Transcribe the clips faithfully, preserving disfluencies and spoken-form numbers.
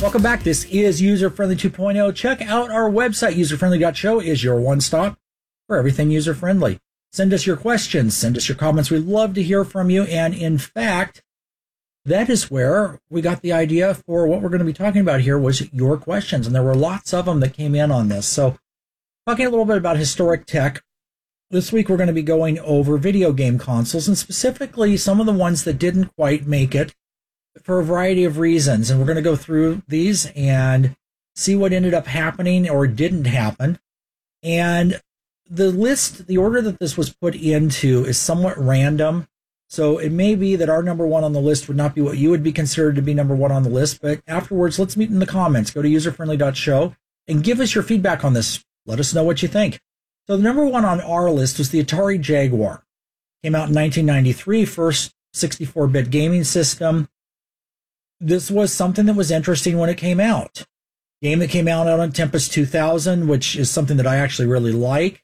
Welcome back. This is User Friendly two point oh. Check out our website. user friendly dot show is your one-stop for everything user-friendly. Send us your questions. Send us your comments. We'd love to hear from you. And in fact, that is where we got the idea for what we're going to be talking about here was your questions. And there were lots of them that came in on this. So talking a little bit about historic tech, this week we're going to be going over video game consoles and specifically some of the ones that didn't quite make it for a variety of reasons. And we're going to go through these and see what ended up happening or didn't happen. And the list, the order that this was put into is somewhat random. So it may be that our number one on the list would not be what you would be considered to be number one on the list. But afterwards, let's meet in the comments. Go to user friendly dot show and give us your feedback on this. Let us know what you think. So the number one on our list was the Atari Jaguar. Came out in nineteen ninety-three, first sixty-four bit gaming system. This was something that was interesting when it came out. Game that came out on Tempest two thousand, which is something that I actually really like.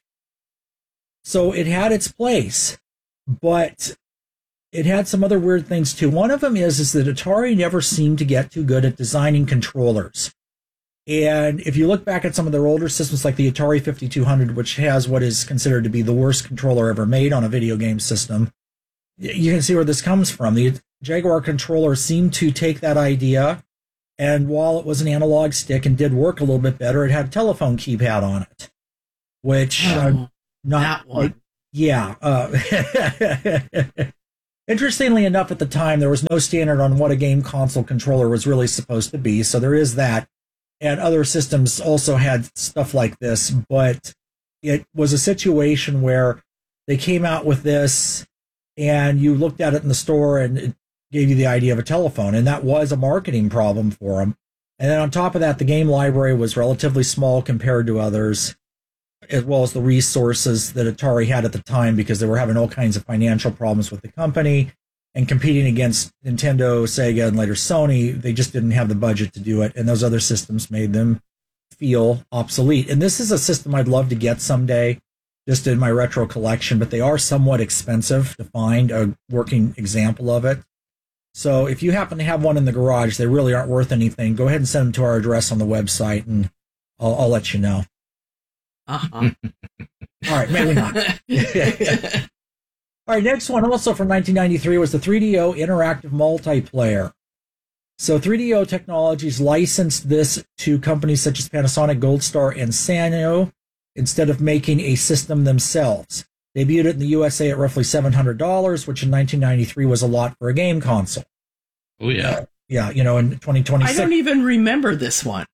So it had its place, but it had some other weird things too. One of them is, is that Atari never seemed to get too good at designing controllers. And if you look back at some of their older systems like the Atari fifty-two hundred, which has what is considered to be the worst controller ever made on a video game system, you can see where this comes from. The Jaguar controller seemed to take that idea, and while it was an analog stick and did work a little bit better, it had a telephone keypad on it, which oh, uh, not that one. Yeah. Uh, interestingly enough, at the time, there was no standard on what a game console controller was really supposed to be, so there is that. And other systems also had stuff like this, but it was a situation where they came out with this, and you looked at it in the store, and it gave you the idea of a telephone, and that was a marketing problem for them. And then on top of that, the game library was relatively small compared to others, as well as the resources that Atari had at the time, because they were having all kinds of financial problems with the company and competing against Nintendo, Sega, and later Sony. They just didn't have the budget to do it, and those other systems made them feel obsolete. And this is a system I'd love to get someday, just in my retro collection, but they are somewhat expensive to find a working example of it. So if you happen to have one in the garage, they really aren't worth anything. Go ahead and send them to our address on the website, and I'll, I'll let you know. Uh-huh. All right, maybe not. All right, next one, also from nineteen ninety-three, was the three D O Interactive Multiplayer. So three D O Technologies licensed this to companies such as Panasonic, Goldstar, and Sanyo instead of making a system themselves. Debuted it in the U S A at roughly seven hundred dollars, which in nineteen ninety-three was a lot for a game console. Oh, yeah. Uh, yeah, you know, in twenty twenty-six. I don't even remember this one.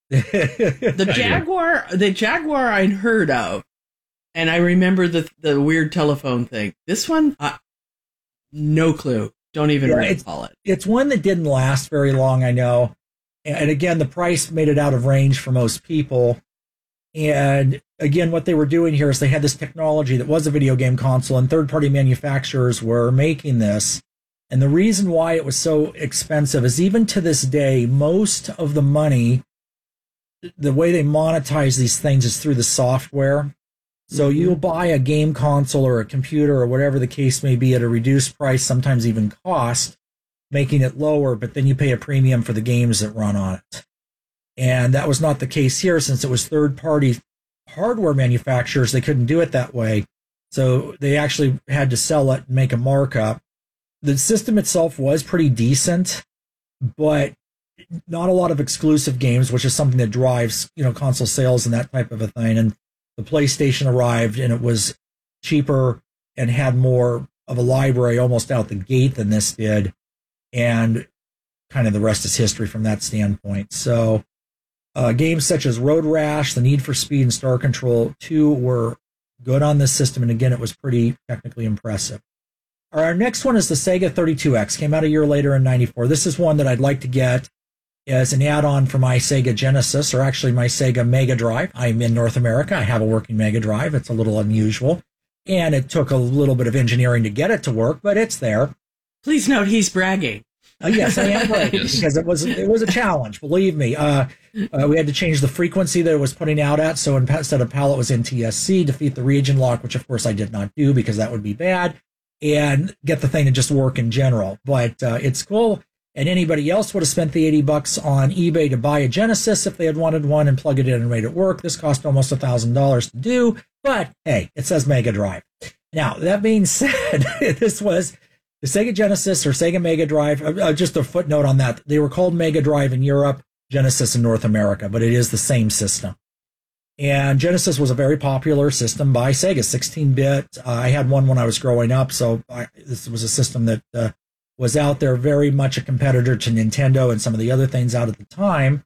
The Jaguar, the Jaguar I'd heard of, and I remember the the weird telephone thing. This one, uh, no clue. Don't even yeah, recall it's, it. It's one that didn't last very long, I know. And again, the price made it out of range for most people. And again, what they were doing here is they had this technology that was a video game console, and third-party manufacturers were making this. And the reason why it was so expensive is even to this day, most of the money, the way they monetize these things is through the software. So you'll buy a game console or a computer or whatever the case may be at a reduced price, sometimes even cost, making it lower, but then you pay a premium for the games that run on it. And that was not the case here, since it was third-party hardware manufacturers. They couldn't do it that way. So they actually had to sell it and make a markup. The system itself was pretty decent, but not a lot of exclusive games, which is something that drives, you know, console sales and that type of a thing. And the PlayStation arrived, and it was cheaper and had more of a library almost out the gate than this did. And kind of the rest is history from that standpoint. So uh, games such as Road Rash, The Need for Speed, and Star Control two were good on this system. And again, it was pretty technically impressive. Our next one is the Sega thirty-two X. Came out a year later in ninety-four. This is one that I'd like to get as an add-on for my Sega Genesis, or actually my Sega Mega Drive. I'm in North America. I have a working Mega Drive. It's a little unusual. And it took a little bit of engineering to get it to work, but it's there. Please note he's bragging. Uh, yes, I am bragging, Yes. because it was it was a challenge. Believe me. Uh, uh, we had to change the frequency that it was putting out at. So instead of PAL, it was N T S C, defeat the region lock, which of course I did not do because that would be bad, and get the thing to just work in general. But uh, it's cool. And anybody else would have spent the eighty bucks on eBay to buy a Genesis if they had wanted one and plug it in and made it work. This cost almost one thousand dollars to do, but hey, it says Mega Drive. Now, that being said, this was the Sega Genesis or Sega Mega Drive. Uh, just a footnote on that. They were called Mega Drive in Europe, Genesis in North America, but it is the same system. And Genesis was a very popular system by Sega, sixteen bit. Uh, I had one when I was growing up, so I, this was a system that uh, was out there, very much a competitor to Nintendo and some of the other things out at the time.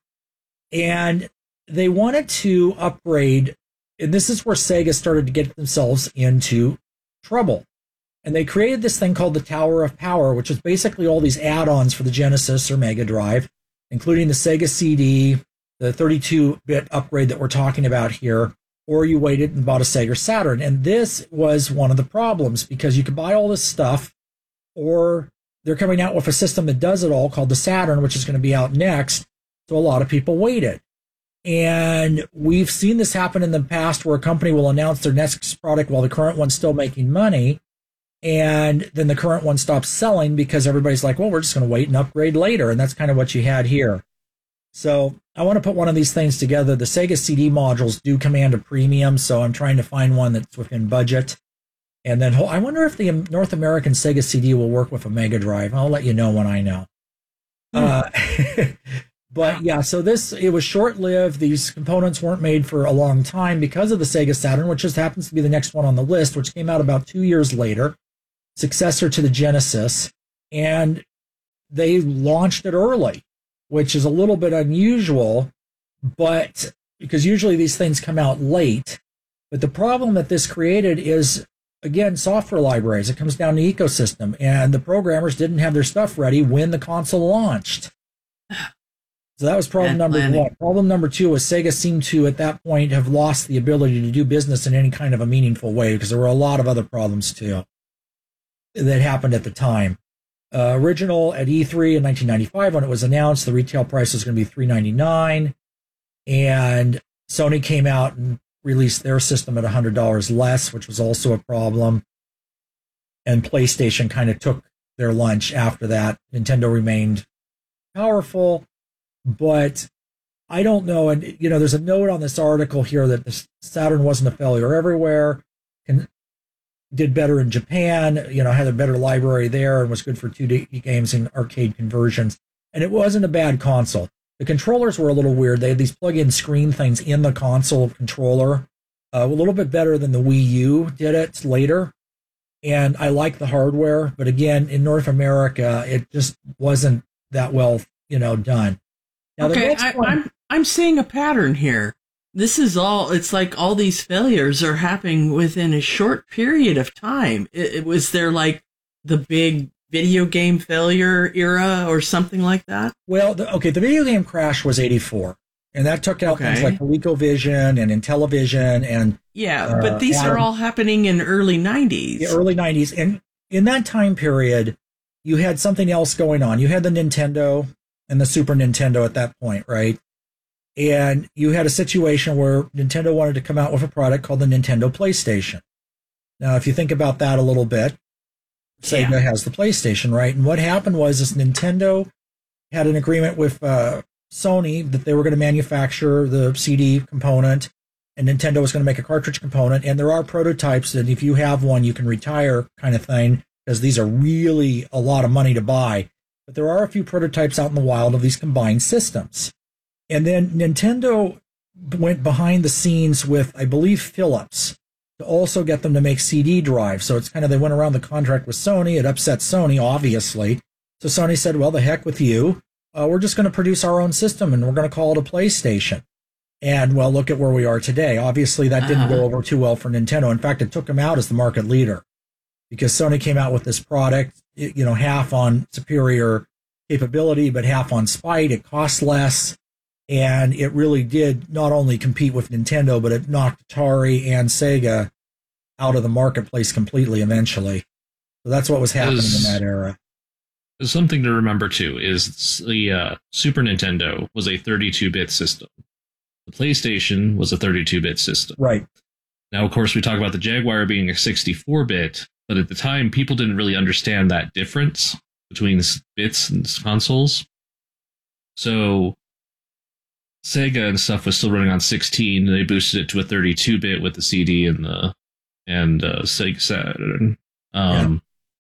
And they wanted to upgrade, and this is where Sega started to get themselves into trouble. And they created this thing called the Tower of Power, which is basically all these add-ons for the Genesis or Mega Drive, including the Sega C D, the thirty-two bit upgrade that we're talking about here, or you waited and bought a Sega Saturn. And this was one of the problems, because you could buy all this stuff, or they're coming out with a system that does it all called the Saturn, which is going to be out next. So a lot of people waited. And we've seen this happen in the past where a company will announce their next product while the current one's still making money. And then the current one stops selling because everybody's like, well, we're just going to wait and upgrade later. And that's kind of what you had here. So I want to put one of these things together. The Sega C D modules do command a premium, so I'm trying to find one that's within budget. And then I wonder if the North American Sega C D will work with a Mega Drive. I'll let you know when I know. Mm. Uh, but yeah, so this, it was short-lived. These components weren't made for a long time because of the Sega Saturn, which just happens to be the next one on the list, which came out about two years later, successor to the Genesis. And they launched it early, which is a little bit unusual, but because usually these things come out late. But the problem that this created is, again, software libraries. It comes down to ecosystem, and the programmers didn't have their stuff ready when the console launched. So that was problem number one. Problem number two was Sega seemed to, at that point, have lost the ability to do business in any kind of a meaningful way, because there were a lot of other problems, too, that happened at the time. Uh, original at E three in nineteen ninety-five, when it was announced, the retail price was going to be three ninety-nine, and Sony came out and released their system at one hundred dollars less, which was also a problem. And PlayStation kind of took their lunch after that. Nintendo remained powerful, but I don't know. And, you know, there's a note on this article here that the Saturn wasn't a failure everywhere, and did better in Japan, you know, had a better library there, and was good for two D games and arcade conversions. And it wasn't a bad console. The controllers were a little weird. They had these plug-in screen things in the console controller, uh, a little bit better than the Wii U did it later. And I like the hardware, but again, in North America, it just wasn't that well, you know, done. Now, okay, I, one, I'm I'm seeing a pattern here. This is all, it's like all these failures are happening within a short period of time. It, it was there like the big video game failure era or something like that? Well, the, okay, the video game crash was eighty-four, and that took out okay. things like ColecoVision and Intellivision and yeah, uh, but these Adam, are all happening in early nineties. The early nineties, and in that time period, you had something else going on. You had the Nintendo and the Super Nintendo at that point, right? And you had a situation where Nintendo wanted to come out with a product called the Nintendo PlayStation. Now, if you think about that a little bit, Sega yeah. has the PlayStation, right? And what happened was this: Nintendo had an agreement with uh, Sony that they were going to manufacture the C D component, and Nintendo was going to make a cartridge component. And there are prototypes that if you have one, you can retire kind of thing, because these are really a lot of money to buy. But there are a few prototypes out in the wild of these combined systems. And then Nintendo went behind the scenes with, I believe, Philips to also get them to make C D drives. So it's kind of, they went around the contract with Sony. It upset Sony, obviously. So Sony said, well, the heck with you. Uh, we're just going to produce our own system, and we're going to call it a PlayStation. And, well, look at where we are today. Obviously, that didn't uh-huh. go over too well for Nintendo. In fact, it took them out as the market leader, because Sony came out with this product, you know, half on superior capability, but half on spite. It cost less. And it really did not only compete with Nintendo, but it knocked Atari and Sega out of the marketplace completely eventually. So that's what was happening There's, in that era. Something to remember, too, is the uh, Super Nintendo was a thirty-two bit system. The PlayStation was a thirty-two bit system. Right. Now, of course, we talk about the Jaguar being a sixty-four bit, but at the time, people didn't really understand that difference. between bits and consoles. So Sega and stuff was still running on sixteen. They boosted it to a thirty-two bit with the C D and the and uh, Sega Saturn. Um, yeah.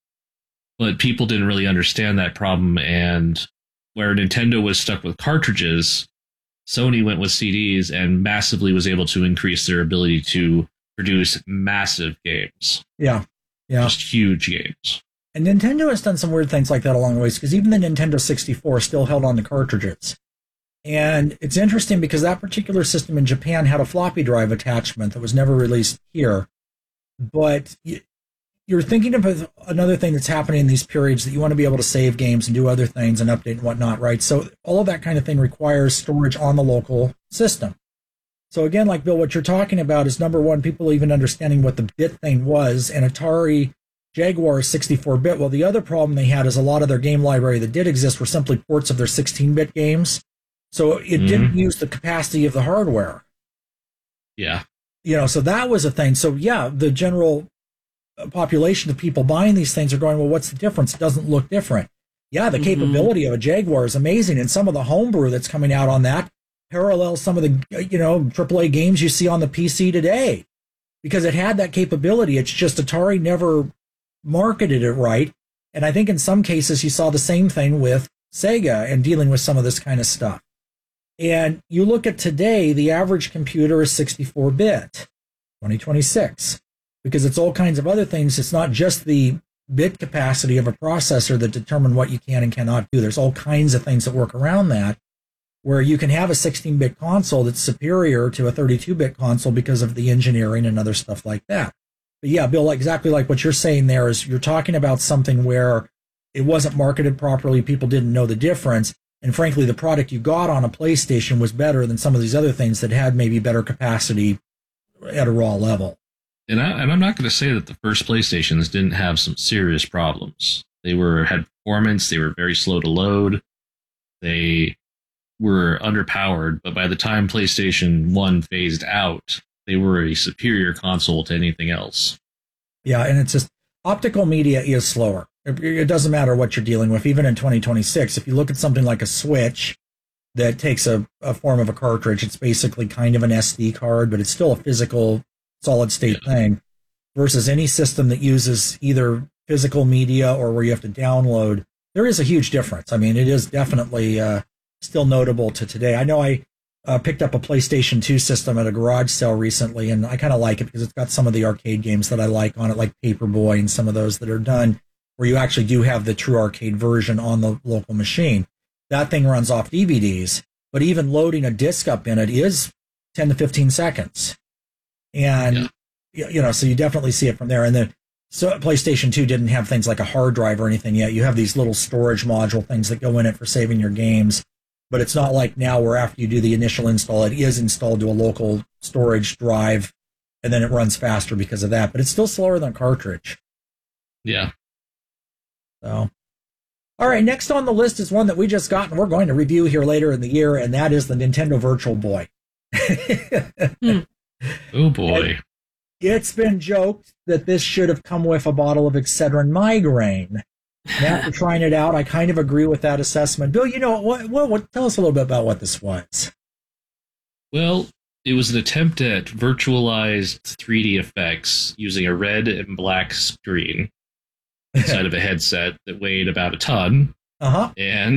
But people didn't really understand that problem, and where Nintendo was stuck with cartridges, Sony went with C Ds and massively was able to increase their ability to produce massive games. Yeah, yeah, just huge games. And Nintendo has done some weird things like that along the ways, because even the Nintendo sixty-four still held on to cartridges. And it's interesting because that particular system in Japan had a floppy drive attachment that was never released here. But you're thinking of another thing that's happening in these periods, that you want to be able to save games and do other things and update and whatnot, right? So all of that kind of thing requires storage on the local system. So again, like Bill, what you're talking about is, number one, people even understanding what the bit thing was, and Atari Jaguar is sixty-four bit. Well, the other problem they had is a lot of their game library that did exist were simply ports of their sixteen bit games. So it mm-hmm. didn't use the capacity of the hardware. Yeah. You know, so that was a thing. So yeah, the general population of people buying these things are going, well, what's the difference? It doesn't look different. Yeah, the mm-hmm. capability of a Jaguar is amazing, and some of the homebrew that's coming out on that parallels some of the, you know, triple A games you see on the P C today, because it had that capability. It's just Atari never marketed it right. And I think in some cases you saw the same thing with Sega and dealing with some of this kind of stuff. And you look at today, the average computer is sixty-four bit, twenty twenty-six, because it's all kinds of other things. It's not just the bit capacity of a processor that determine what you can and cannot do. There's all kinds of things that work around that, where you can have a sixteen bit console that's superior to a thirty-two bit console because of the engineering and other stuff like that. But yeah, Bill, exactly like what you're saying there is, you're talking about something where it wasn't marketed properly, people didn't know the difference, and frankly, the product you got on a PlayStation was better than some of these other things that had maybe better capacity at a raw level. And, I, and I'm not going to say that the first PlayStations didn't have some serious problems. They were had performance, they were very slow to load, they were underpowered, but by the time PlayStation one phased out, they were a superior console to anything else. Yeah, and it's just, optical media is slower. It, it doesn't matter what you're dealing with, even in twenty twenty-six. If you look at something like a Switch that takes a, a form of a cartridge, it's basically kind of an S D card, but it's still a physical, solid state yeah. thing, versus any system that uses either physical media or where you have to download. There is a huge difference. I mean, it is definitely uh, still notable to today. I know I uh, picked up a PlayStation two system at a garage sale recently, and I kind of like it because it's got some of the arcade games that I like on it, like Paperboy and some of those that are done where you actually do have the true arcade version on the local machine. That thing runs off D V Ds, but even loading a disc up in it is ten to fifteen seconds. And, yeah. you know, so you definitely see it from there. And then, so PlayStation two didn't have things like a hard drive or anything yet. You have these little storage module things that go in it for saving your games. But it's not like now where after you do the initial install, it is installed to a local storage drive, and then it runs faster because of that. But it's still slower than a cartridge. Yeah. So, all right, next on the list is one that we just got, and we're going to review here later in the year, and that is the Nintendo Virtual Boy. mm. Oh, boy. And it's been joked that this should have come with a bottle of Excedrin migraine. And after trying it out, I kind of agree with that assessment. Bill, you know, what, what, what, tell us a little bit about what this was. Well, it was an attempt at virtualized three D effects using a red and black screen inside of a headset that weighed about a ton. Uh-huh. And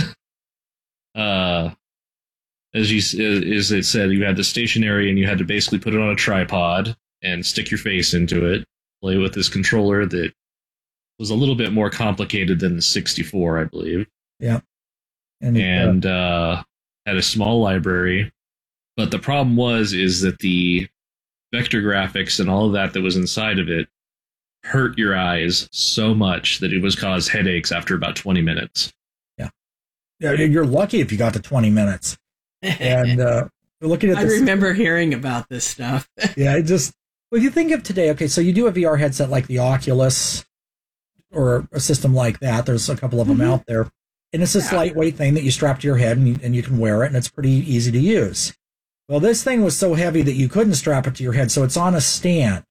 uh, as you as it said, you had the stationary, and you had to basically put it on a tripod and stick your face into it, play with this controller that was a little bit more complicated than the sixty-four, I believe. Yeah. And, and uh, uh, had a small library. But the problem was, is that the vector graphics and all of that that was inside of it hurt your eyes so much that it was caused headaches after about twenty minutes. Yeah. Yeah, you're lucky if you got to twenty minutes. And uh, looking at I this, remember hearing about this stuff. Yeah, it just, well, if you think of today, okay, so you do a V R headset like the Oculus or a system like that. There's a couple of them mm-hmm. out there. And it's this yeah. lightweight thing that you strap to your head, and you, and you can wear it, and it's pretty easy to use. Well, this thing was so heavy that you couldn't strap it to your head, so it's on a stand.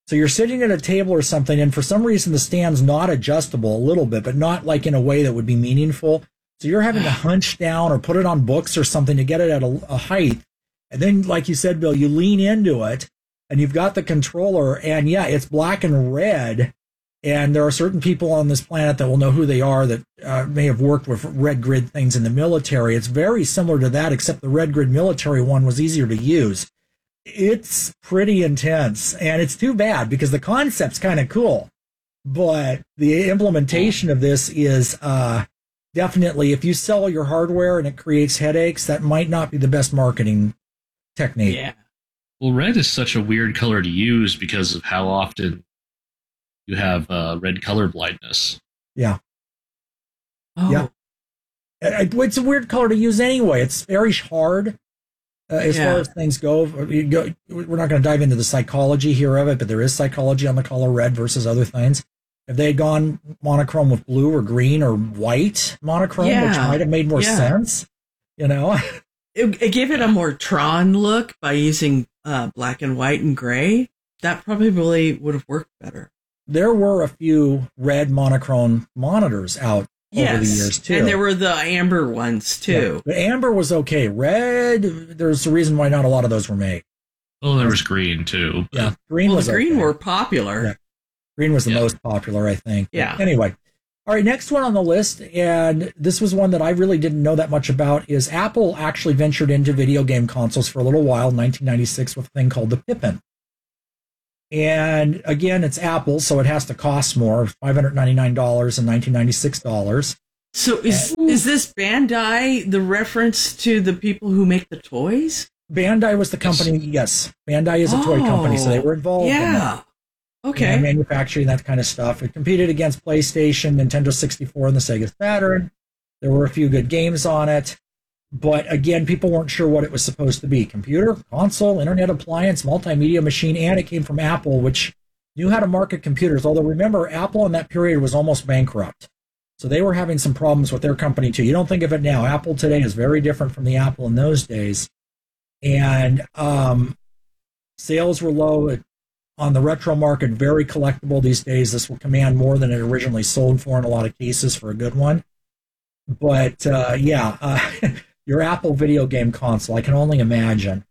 So you're sitting at a table or something, and for some reason the stand's not adjustable a little bit, but not like in a way that would be meaningful. So you're having to hunch down or put it on books or something to get it at a, a height. And then, like you said, Bill, you lean into it, and you've got the controller, and yeah, it's black and red. And there are certain people on this planet that will know who they are that uh, may have worked with red grid things in the military. It's very similar to that, except the red grid military one was easier to use. It's pretty intense, and it's too bad because the concept's kind of cool, but the implementation of this is uh, definitely, if you sell your hardware and it creates headaches, that might not be the best marketing technique. Yeah. Well, red is such a weird color to use because of how often you have uh, red color blindness. Yeah. Oh. Yeah. It's a weird color to use anyway. It's very hard. Uh, as yeah. far as things go, you go, we're not going to dive into the psychology here of it, but there is psychology on the color red versus other things. If they had gone monochrome with blue or green or white monochrome, yeah. which might have made more yeah. sense, you know? it, it gave it a more Tron look by using uh, black and white and gray. That probably would have worked better. There were a few red monochrome monitors out yes. over the years, too. And there were the amber ones, too. Yeah. The amber was okay. Red, there's a reason why not a lot of those were made. Oh, there was green, too. But... Yeah, green well, was the green okay. were popular. Yeah. Green was the yeah. most popular, I think. Yeah. But anyway. All right, next one on the list, and this was one that I really didn't know that much about, is Apple actually ventured into video game consoles for a little while in nineteen ninety-six with a thing called the Pippin. And again, it's Apple, so it has to cost more, five hundred ninety-nine dollars and nineteen ninety-six dollars. So is and, is this Bandai the reference to the people who make the toys? Bandai was the company, yes. Bandai is a oh, toy company, so they were involved yeah. in that. Okay. You know, manufacturing, that kind of stuff. It competed against PlayStation, Nintendo sixty-four, and the Sega Saturn. There were a few good games on it. But again, people weren't sure what it was supposed to be. Computer, console, internet appliance, multimedia machine, and it came from Apple, which knew how to market computers. Although remember, Apple in that period was almost bankrupt. So they were having some problems with their company too. You don't think of it now. Apple today is very different from the Apple in those days. And um, sales were low on the retro market, very collectible these days. This will command more than it originally sold for in a lot of cases for a good one. But uh, yeah, uh, your Apple video game console, I can only imagine.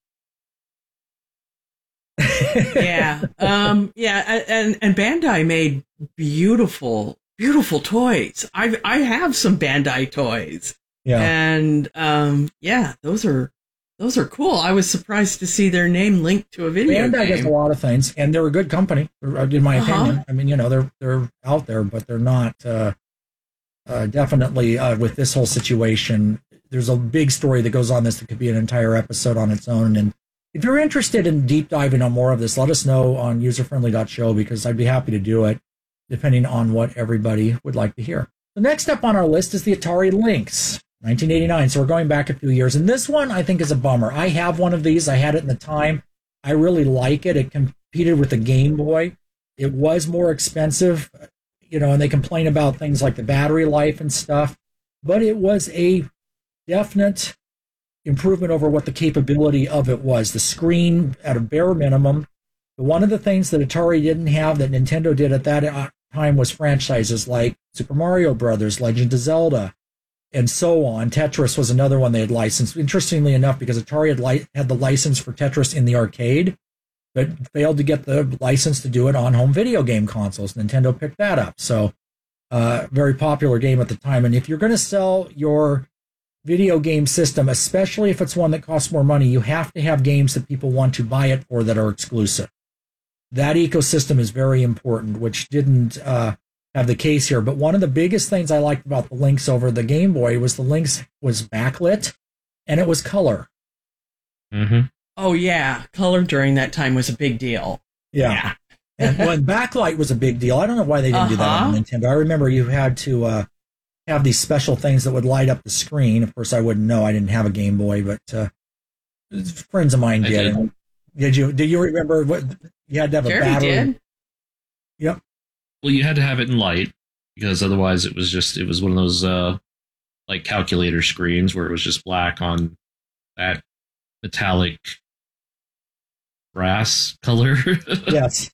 yeah, um, yeah, and and Bandai made beautiful, beautiful toys. I I have some Bandai toys. Yeah, and um, yeah, those are those are cool. I was surprised to see their name linked to a video Bandai game. does a lot of things, and they're a good company, in my uh-huh. opinion. I mean, you know, they're they're out there, but they're not. Uh, Uh, definitely uh, with this whole situation, there's a big story that goes on this that could be an entire episode on its own. And if you're interested in deep diving on more of this, let us know on user friendly dot show because I'd be happy to do it, depending on what everybody would like to hear. The next up on our list is the Atari Lynx, nineteen eighty-nine. So we're going back a few years. And this one I think is a bummer. I have one of these. I had it in the time. I really like it. It competed with the Game Boy. It was more expensive. You know, and they complain about things like the battery life and stuff, but it was a definite improvement over what the capability of it was. The screen at a bare minimum. One of the things that Atari didn't have that Nintendo did at that time was franchises like Super Mario Brothers, Legend of Zelda, and so on. Tetris was another one they had licensed. Interestingly enough, because Atari had, li- had the license for Tetris in the arcade, but failed to get the license to do it on home video game consoles. Nintendo picked that up. So, uh, very popular game at the time. And if you're going to sell your video game system, especially if it's one that costs more money, you have to have games that people want to buy it for that are exclusive. That ecosystem is very important, which didn't uh, have the case here. But one of the biggest things I liked about the Lynx over the Game Boy was the Lynx was backlit and it was color. Mm-hmm. Oh, yeah. Color during that time was a big deal. Yeah. yeah. And when backlight was a big deal, I don't know why they didn't uh-huh. do that on Nintendo. I remember you had to uh, have these special things that would light up the screen. Of course, I wouldn't know. I didn't have a Game Boy, but uh, friends of mine did. Did. did you Did you remember what you had to have a Jeremy battery? Did. Yep. Well, you had to have it in light because otherwise it was just, it was one of those uh, like calculator screens where it was just black on that metallic brass color. Yes.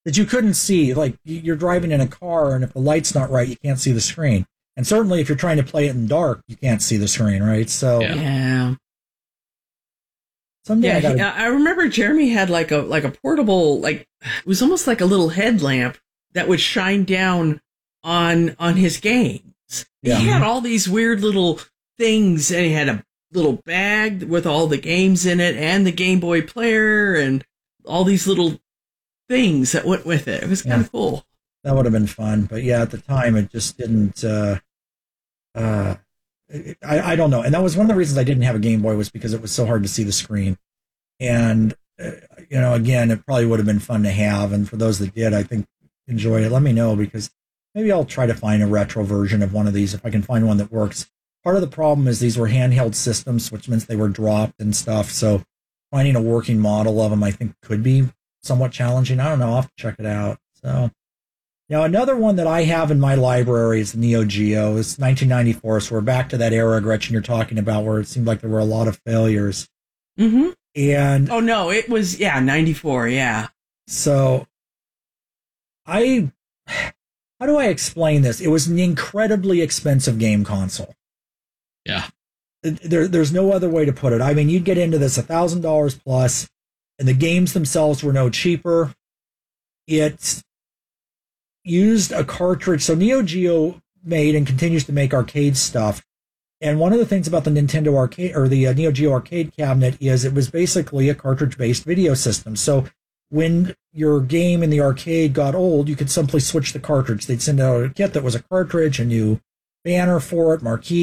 that you couldn't see. Like, you're driving in a car, and if the light's not right, you can't see the screen. And certainly if you're trying to play it in dark, you can't see the screen, right? So yeah. yeah. Someday yeah, I, gotta... I remember Jeremy had like a like a portable, like it was almost like a little headlamp that would shine down on on his games. Yeah. He had all these weird little things, and he had a little bag with all the games in it, and the Game Boy player, and all these little things that went with it. It was kind of yeah. cool. That would have been fun, but yeah, at the time it just didn't. Uh, uh, I I don't know, and that was one of the reasons I didn't have a Game Boy, was because it was so hard to see the screen. And uh, you know, again, it probably would have been fun to have, and for those that did, I think enjoy it. Let me know, because maybe I'll try to find a retro version of one of these if I can find one that works. Part of the problem is these were handheld systems, which means they were dropped and stuff. So finding a working model of them, I think, could be somewhat challenging. I don't know. I'll have to check it out. So. Now, another one that I have in my library is the Neo Geo. It's nineteen ninety-four, so we're back to that era, Gretchen, you're talking about, where it seemed like there were a lot of failures. Mm-hmm. And oh, no, it was, yeah, ninety-four, yeah. So, I, how do I explain this? It was an incredibly expensive game console. Yeah. There, there's no other way to put it. I mean, you'd get into this one thousand dollars plus, and the games themselves were no cheaper. It's used a cartridge. So Neo Geo made and continues to make arcade stuff. And one of the things about the Nintendo arcade, or the uh, Neo Geo arcade cabinet, is it was basically a cartridge-based video system. So when your game in the arcade got old, you could simply switch the cartridge. They'd send out a kit that was a cartridge, a new banner for it, marquee,